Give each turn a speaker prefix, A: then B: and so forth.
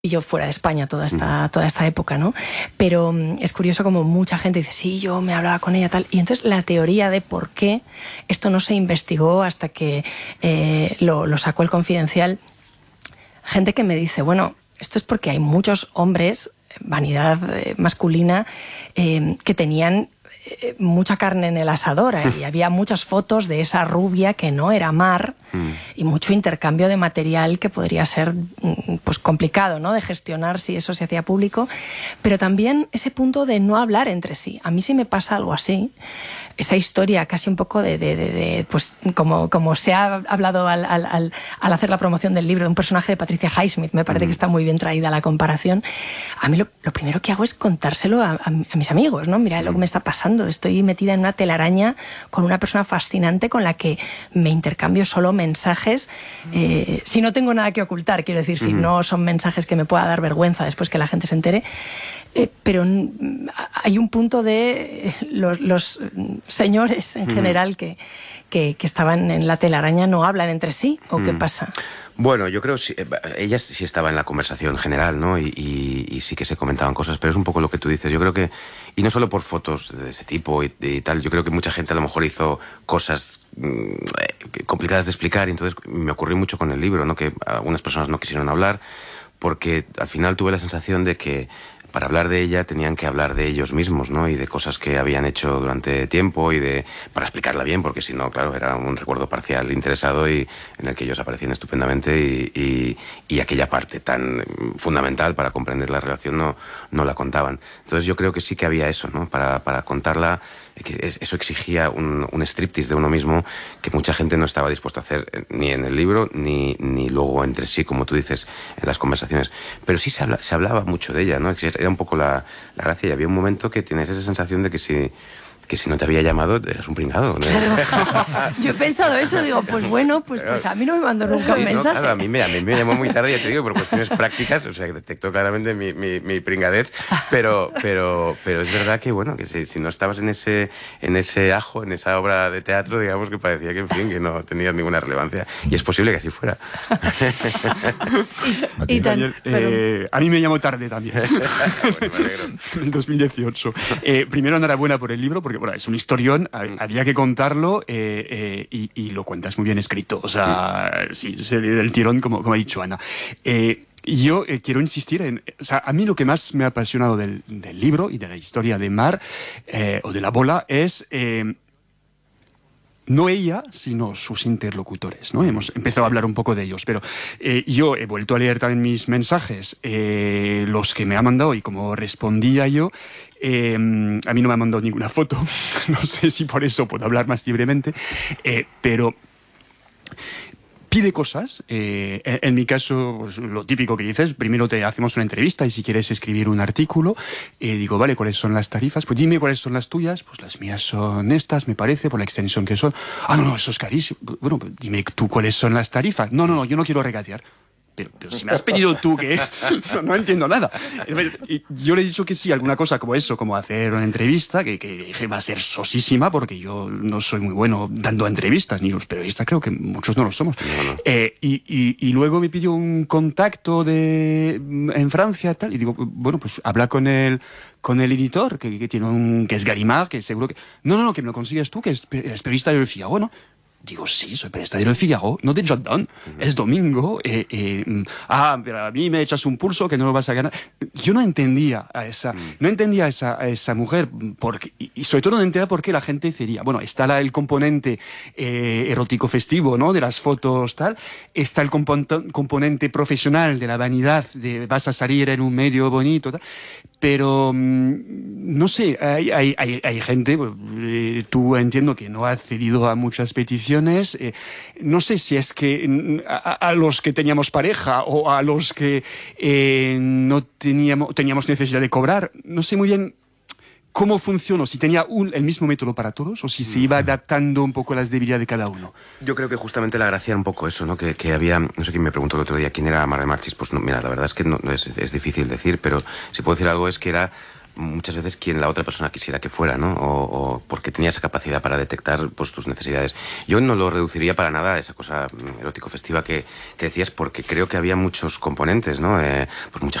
A: y yo fuera de España toda esta época, ¿no? Pero es curioso como mucha gente dice, sí, yo me hablaba con ella, tal. Y entonces la teoría de por qué esto no se investigó hasta que lo sacó el Confidencial, gente que me dice, bueno, esto es porque hay muchos hombres, vanidad masculina, que tenían mucha carne en el asador y había muchas fotos de esa rubia que no era Mar y mucho intercambio de material que podría ser pues complicado, ¿no?, de gestionar si eso se hacía público, pero también ese punto de no hablar entre sí. A mí sí me pasa algo así, esa historia casi un poco pues como se ha hablado al hacer la promoción del libro de un personaje de Patricia Highsmith, me parece que está muy bien traída la comparación. A mí lo primero que hago es contárselo a mis amigos, ¿no? Mira lo que me está pasando, estoy metida en una telaraña con una persona fascinante con la que me intercambio solo mensajes, si no tengo nada que ocultar, quiero decir, si no son mensajes que me pueda dar vergüenza después que la gente se entere, pero hay un punto de los señores en general que estaban en la telaraña no hablan entre sí, ¿o qué pasa?
B: Bueno, yo creo que ella sí estaba en la conversación general, ¿no? Y sí que se comentaban cosas, pero es un poco lo que tú dices. Yo creo que, y no solo por fotos de ese tipo y tal, yo creo que mucha gente a lo mejor hizo cosas complicadas de explicar, y entonces me ocurrió mucho con el libro, ¿no? Que algunas personas no quisieron hablar, porque al final tuve la sensación de que para hablar de ella tenían que hablar de ellos mismos, ¿no? Y de cosas que habían hecho durante tiempo para explicarla bien, porque si no, claro, era un recuerdo parcial interesado y en el que ellos aparecían estupendamente y aquella parte tan fundamental para comprender la relación no la contaban. Entonces yo creo que sí que había eso, ¿no? Para contarla, que eso exigía un striptease de uno mismo que mucha gente no estaba dispuesta a hacer ni en el libro ni luego entre sí, como tú dices, en las conversaciones. Pero sí se hablaba mucho de ella, ¿no? Era un poco la gracia, y había un momento que tienes esa sensación de que si no te había llamado eras un pringado, ¿no?
A: Claro. Yo he pensado eso, digo, pues bueno, pues a mí no me mandó nunca un mensaje.
B: Claro, a mí me llamó muy tarde, ya te digo, por cuestiones prácticas, o sea, que detectó claramente mi pringadez, pero es verdad que, bueno, que si no estabas en ese ajo, en esa obra de teatro, digamos, que parecía que, en fin, que no tenías ninguna relevancia, y es posible que así fuera.
C: A mí me llamó tarde también.
B: Bueno, me alegro.
C: En el 2018. Primero, enhorabuena por el libro, porque bueno, es un historión, había que contarlo, y lo cuentas muy bien escrito, o sea, sí, del tirón, como ha dicho Ana. Yo quiero insistir o sea, a mí lo que más me ha apasionado del libro y de la historia de Mar, o de la bola, es no ella, sino sus interlocutores, ¿no? Hemos empezado a hablar un poco de ellos, pero yo he vuelto a leer también mis mensajes, los que me ha mandado, y como respondía yo, a mí no me ha mandado ninguna foto, no sé si por eso puedo hablar más libremente, pero pide cosas. En mi caso, pues, lo típico que dices, primero te hacemos una entrevista y si quieres escribir un artículo, digo, vale, ¿cuáles son las tarifas? Pues dime cuáles son las tuyas. Pues las mías son estas, me parece, por la extensión que son. Ah, no, eso es carísimo. Bueno, pues dime tú cuáles son las tarifas. No, yo no quiero regatear. Pero si me has pedido tú que no entiendo nada. Y yo le he dicho que sí, alguna cosa como eso, como hacer una entrevista, que va a ser sosísima, porque yo no soy muy bueno dando entrevistas, ni los periodistas creo que muchos no lo somos. No. Y luego me pidió un contacto en Francia, tal, y digo, bueno, pues habla con el editor, que tiene que es Gallimard, que seguro que... No, que me lo consigues tú, que eres periodista de Le Figaro. Bueno, digo, sí, soy periodista de Le Figaro, no de Jordan. Es domingo. Pero a mí me echas un pulso que no lo vas a ganar. Yo no entendía a esa mujer, y sobre todo no entendía por qué la gente diría, bueno, está el componente erótico festivo, ¿no?, de las fotos, tal. Está el componente profesional de la vanidad, de vas a salir en un medio bonito, tal. Pero, no sé, hay gente, tú entiendo que no ha accedido a muchas peticiones, no sé si es que a los que teníamos pareja o a los que no teníamos necesidad de cobrar, no sé muy bien cómo funcionó, si tenía el mismo método para todos o si se iba adaptando un poco a las debilidades de cada uno.
B: Yo creo que justamente la gracia era un poco eso, ¿no? Que había, no sé quién me preguntó el otro día quién era Mar de Marchis, pues no, mira, la verdad es que no, es difícil decir, pero si puedo decir algo es que era muchas veces quien la otra persona quisiera que fuera, ¿no? O porque tenía esa capacidad para detectar pues tus necesidades. Yo no lo reduciría para nada a esa cosa erótico-festiva que decías, porque creo que había muchos componentes, ¿no? Pues mucha